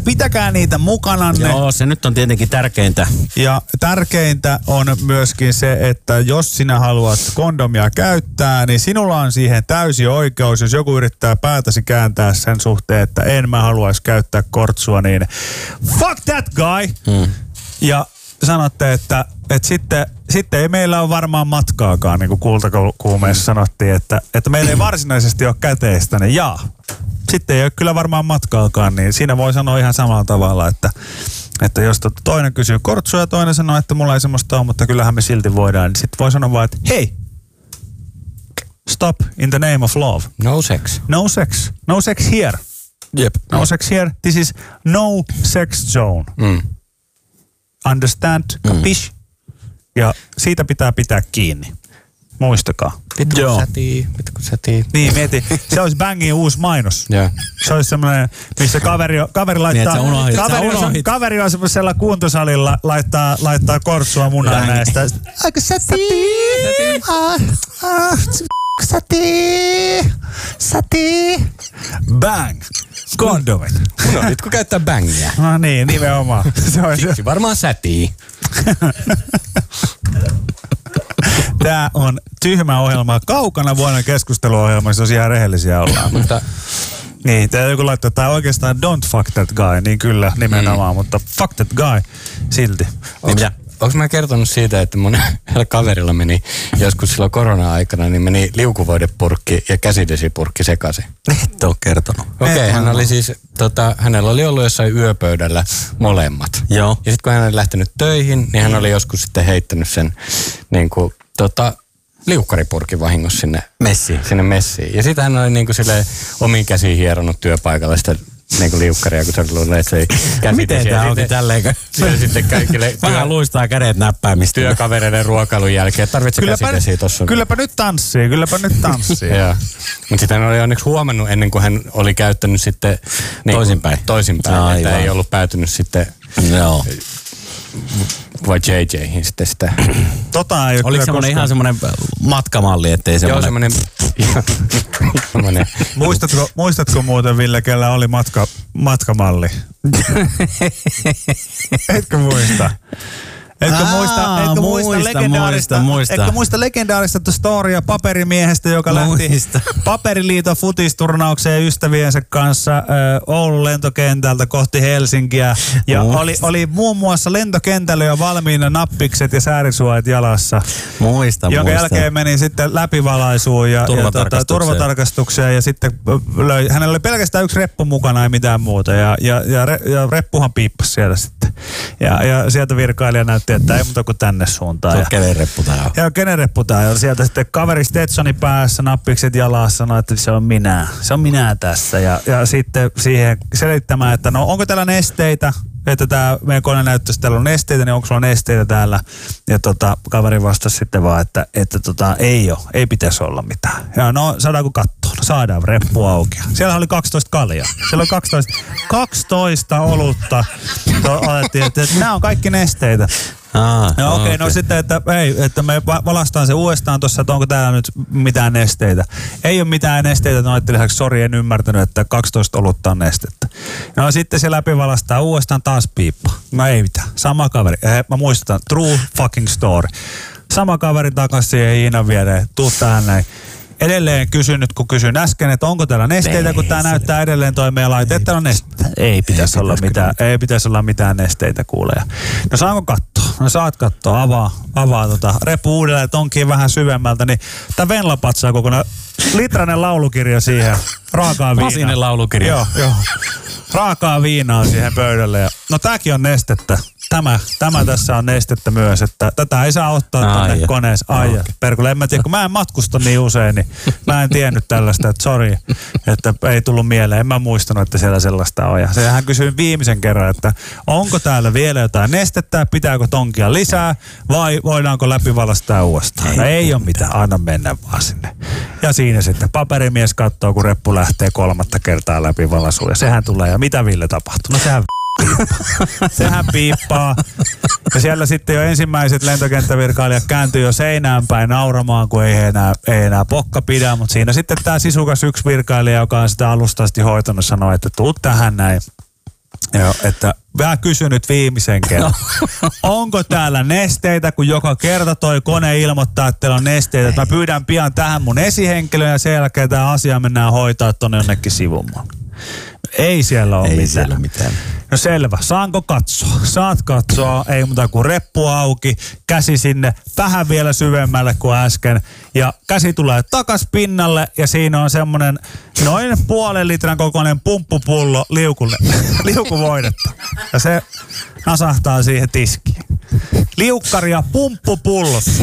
pitäkää niitä mukananne. Joo, se nyt on tietenkin tärkeintä. Ja tärkeintä on myöskin se, että jos sinä haluat kondomia käyttää, niin sinulla on siihen täysi oikeus. Jos joku yrittää päätäsi kääntää sen suhteen, että en mä haluaisi käyttää kortsua, niin fuck that guy! Ja sanotte, että sitten ei meillä ole varmaan matkaakaan, niin kuin kultakuumeessa sanottiin, että meillä ei varsinaisesti ole käteistä, niin sitten ei ole kyllä varmaan matkaakaan, niin siinä voi sanoa ihan samalla tavalla, että jos toinen kysyy kortsua ja toinen sanoo, että mulla ei semmoista ole, mutta kyllähän me silti voidaan, niin sitten voi sanoa vaan, että hei, stop in the name of love. No sex. No sex. No sex here. Jep. No sex here. This is no sex zone. Understand? Capish? Ja siitä pitää kiinni. Muistakaa. Vittu kun sätii. Niin, mieti. Se olisi Bangin uusi mainos. Yeah. Se olisi semmoinen, missä kaveri laittaa... Niin, kaveri on semmoisella kuntosalilla laittaa kortsua munan näistä. Aika sätii. Bang. Kondomit. No nyt kun käyttää bangia. No niin, nimenomaan. Siksi varmaan sätii. Tää on tyhmä ohjelma. Kaukana vuoden keskusteluohjelma, jos ihan rehellisiä ollaan. Mutta niin, tää joku laittaa, tää oikeastaan don't fuck that guy, niin kyllä nimenomaan, mutta fuck that guy silti. Onko mä kertonut siitä, että mun kaverilla meni joskus silloin korona-aikana, niin meni liukuvoidepurkki ja käsidesipurkki sekaisin? Et ole kertonut. Okei, hän oli siis, hänellä oli ollut jossain yöpöydällä molemmat. Joo. Ja sitten kun hän oli lähtenyt töihin, niin hän oli joskus sitten heittänyt sen niin kuin, liukkaripurkin vahingossa sinne messiin. Ja sitten hän oli niin kuin silleen omiin käsiin hieronut työpaikalla sitä niinku liukkaria, kun se oli luullut, että se ei käsitesi. Miten tää onkin tälleen? Ja sitten kaikille vähän luistaa kädet näppäimistä. Työkavereiden ruokailun jälkeen. Tarvitse käsidesiä tossa? Kylläpä nyt tanssii. Joo. Mutta sitten hän oli onneksi huomannut ennen kuin hän oli käyttänyt sitten niin toisinpäin, että ei ollut päätynyt sitten vai JJ:hin sitten sitä. Oliko semmoinen ihan semmoinen matkamalli, ettei semmoinen... Joo, semmoinen. Muistatko muuten, Ville, kellä oli matkamalli? Etkö muista? Etkö muista legendaarista storya paperimiehestä, joka lähti Paperiliiton futisturnaukseen ystäviensä kanssa Oulun lentokentältä kohti Helsinkiä. Ja oli muun muassa lentokentällä jo valmiina nappikset ja säärisuojat jalassa. Jonka jälkeen meni sitten läpivalaisuun ja turvatarkastukseen ja sitten hänellä oli pelkästään yksi reppu mukana, ei mitään muuta. Ja reppuhan piippasi sieltä sitten. Ja sieltä virkailija näytti, että ei muuta kuin tänne suuntaan. Se on kenen reppu tää on. Joo, kenen reppu tää on. Sieltä sitten kaveri Stetsoni päässä, nappikset jalassa, sanoi, että se on minä. Se on minä tässä. Ja sitten siihen selittämään, että no onko täällä nesteitä? Että tää meidän kone näyttäisi, että täällä on nesteitä, niin onko sulla nesteitä täällä? Ja kaveri vastasi sitten vaan, että ei ole, ei pitäisi olla mitään. Ja no saadaanko katsoa? No saadaan, reppu auki. Siellä oli 12 kaljaa. Siellä oli 12 olutta. Otettiin, että nämä on kaikki nesteitä. Okei, no sitten, että me valastaan se uudestaan tuossa, että onko täällä nyt mitään nesteitä. Ei ole mitään nesteitä, no ajattelin lisäksi, sori, en ymmärtänyt, että 12 olutta on nestettä. No sitten se läpivalastaa uudestaan taas piippa. No ei mitään, sama kaveri. Mä muistutan, true fucking story. Sama kaveri takaisin siihen Iinan viereen, tuu tähän näin. Edelleen kysyn nyt, kun kysyin äsken, että onko täällä nesteitä, kun tää näyttää edelleen toi meidän laite, että täällä on nesteitä. Ei pitäisi olla mitään nesteitä, kuulee. No saanko katsoa? No saat katsoa, avaa reppu uudelleen, että onkin vähän syvemmältä, niin tää Venla-patsaa kokonaan. Litrainen laulukirja siihen, raakaa viinaa. Masinen laulukirja. Joo. Raakaa viinaa siihen pöydälle. Ja, no tääkin on nestettä. Tämä tässä on nestettä myös, että tätä ei saa ottaa tänne koneeseen. Perkule, en mä tiedä, kun mä en matkusta niin usein, niin mä en tiennyt tällaista, että sori, että ei tullut mieleen. En mä muistanut, että siellä sellaista on. Ja sehän kysyin viimeisen kerran, että onko täällä vielä jotain nestettä, pitääkö tonkia lisää vai voidaanko läpivalastaa uudestaan. Ei ole mitään, anna mennä vaan sinne. Ja siinä sitten paperimies katsoo, kun reppu lähtee 3. kertaa läpivalasuun ja sehän tulee. Ja mitä Ville tapahtuu? No sehän piippaa. Ja siellä sitten jo ensimmäiset lentokenttävirkailijat kääntyy jo seinään päin nauramaan, kun ei enää pokka pidä. Mutta siinä sitten tämä sisukas yksi virkailija, joka on sitä alusta asti hoitanut, sanoi, että tuu tähän näin. Joo, että vähän kysy nyt viimeisen kerran. Onko täällä nesteitä, kun joka kerta toi kone ilmoittaa, että teillä on nesteitä. Että mä pyydän pian tähän mun esihenkilöön ja sen jälkeen tää asia mennään hoitaa tonne jonnekin sivumaan. Ei siellä ole mitään. Siellä mitään. No selvä, saanko katsoa? Saat katsoa, ei muuta kuin reppu auki, käsi sinne vähän vielä syvemmälle kuin äsken. Ja käsi tulee takas pinnalle ja siinä on semmonen noin 0,5 litran kokoinen pumppupullo liukuvoidetta. Ja se nasahtaa siihen tiskiin. Liukkaria pumppupullossa.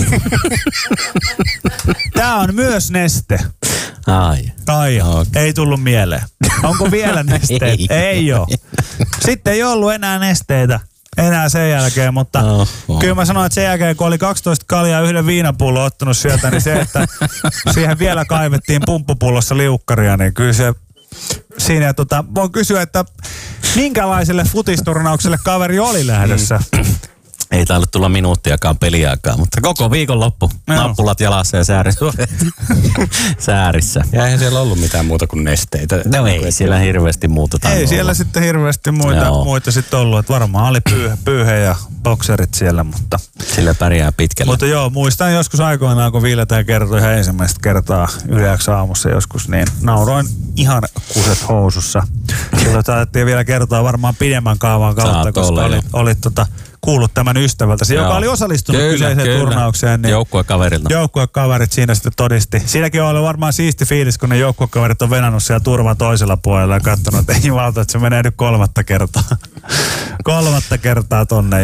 Tää on myös neste. Ai, okay. Ei tullut mieleen. Onko vielä nesteitä? Ei oo. Sitten ei ollut enää nesteitä. Enää sen jälkeen, mutta kyllä mä sanoin, että sen jälkeen kun oli 12 kaljaa yhden viinapullon ottanut sieltä, niin se, että siihen vielä kaivettiin pumppupullossa liukkaria, niin kyllä se siinä, voin kysyä, että minkälaiselle futisturnaukselle kaveri oli lähdössä? Ei tainnut tulla minuuttiakaan peliaikaa, mutta koko viikonloppu. Nappulat jalassa ja säärissä. Ja eihän siellä ollut mitään muuta kuin nesteitä. No ei siellä hirveästi muuta. Ei siellä sitten hirveästi muita sitten ollut. Että varmaan oli pyyhe ja bokserit siellä, mutta... Sillä pärjää pitkälle. Mutta joo, muistan joskus aikoinaan, kun Ville tämä kertoi ihan ensimmäistä kertaa Yleäksi aamussa joskus, niin nauroin ihan kuset housussa. Silloin taidettiin vielä kertoa varmaan pidemmän kaavan kautta, koska olit kuullut tämän ystävältäsi, joka oli osallistunut kyseiseen turnaukseen. Niin joukkuekaverilta. Joukkuekaverit siinä sitten todisti. Siinäkin on ollut varmaan siisti fiilis, kun ne joukkuekaverit on venannut siellä turvan toisella puolella ja katsonut, että ei jumalta, että se menee nyt 3. kertaa. 3. kertaa tonne.